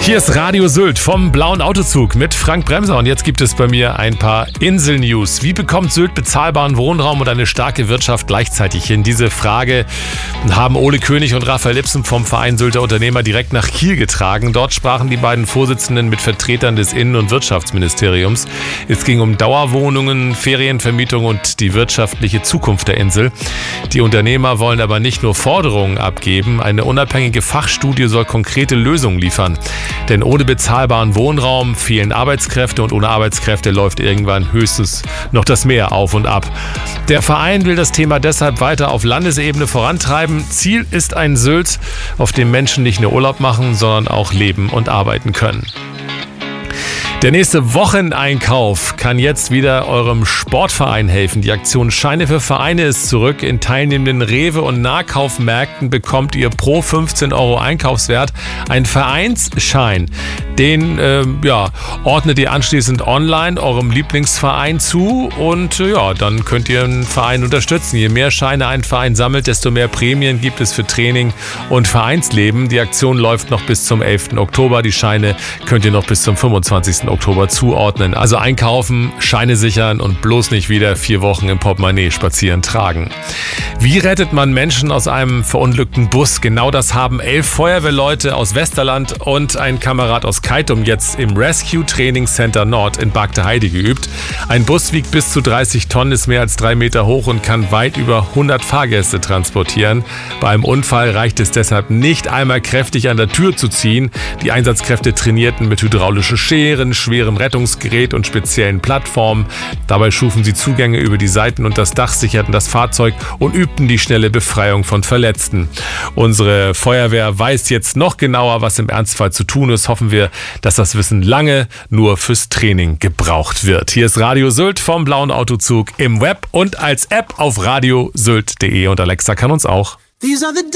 Hier ist Radio Sylt vom Blauen Autozug mit Frank Bremser und jetzt gibt es bei mir ein paar Insel-News. Wie bekommt Sylt bezahlbaren Wohnraum und eine starke Wirtschaft gleichzeitig hin? Diese Frage haben Ole König und Raphael Lipsen vom Verein Sylter Unternehmer direkt nach Kiel getragen. Dort sprachen die beiden Vorsitzenden mit Vertretern des Innen- und Wirtschaftsministeriums. Es ging um Dauerwohnungen, Ferienvermietung und die wirtschaftliche Zukunft der Insel. Die Unternehmer wollen aber nicht nur Forderungen abgeben. Eine unabhängige Fachstudie soll konkrete Lösungen liefern. Denn ohne bezahlbaren Wohnraum fehlen Arbeitskräfte und ohne Arbeitskräfte läuft irgendwann höchstens noch das Meer auf und ab. Der Verein will das Thema deshalb weiter auf Landesebene vorantreiben. Ziel ist ein Sylt, auf dem Menschen nicht nur Urlaub machen, sondern auch leben und arbeiten können. Der nächste Wocheneinkauf kann jetzt wieder eurem Sportverein helfen. Die Aktion Scheine für Vereine ist zurück. In teilnehmenden Rewe- und Nahkaufmärkten bekommt ihr pro 15 € Einkaufswert einen Vereinsschein. Den ordnet ihr anschließend online eurem Lieblingsverein zu und dann könnt ihr einen Verein unterstützen. Je mehr Scheine ein Verein sammelt, desto mehr Prämien gibt es für Training und Vereinsleben. Die Aktion läuft noch bis zum 11. Oktober. Die Scheine könnt ihr noch bis zum 25. Oktober zuordnen. Also einkaufen, Scheine sichern und bloß nicht wieder 4 Wochen im Portemonnaie spazieren tragen. Wie rettet man Menschen aus einem verunglückten Bus? Genau das haben 11 Feuerwehrleute aus Westerland und ein Kamerad aus Keitum jetzt im Rescue Training Center Nord in Bargteheide geübt. Ein Bus wiegt bis zu 30 Tonnen, ist mehr als 3 Meter hoch und kann weit über 100 Fahrgäste transportieren. Bei einem Unfall reicht es deshalb nicht einmal kräftig an der Tür zu ziehen. Die Einsatzkräfte trainierten mit hydraulischen Scheren, schwerem Rettungsgerät und speziellen Plattformen. Dabei schufen sie Zugänge über die Seiten und das Dach, sicherten das Fahrzeug und übten die schnelle Befreiung von Verletzten. Unsere Feuerwehr weiß jetzt noch genauer, was im Ernstfall zu tun ist. Hoffen wir, dass das Wissen lange nur fürs Training gebraucht wird. Hier ist Radio Sylt vom Blauen Autozug im Web und als App auf radiosylt.de und Alexa kann uns auch.